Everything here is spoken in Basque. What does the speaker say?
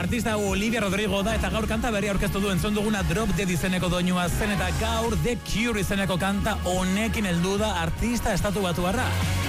artista Olivia Rodrigo da eta gaur kanta berria aurkeztu du entzun duguna Drop Dead izeneko doinua zen eta gaur The Cure izeneko kanta honekin heldu da artista estatubatuarra.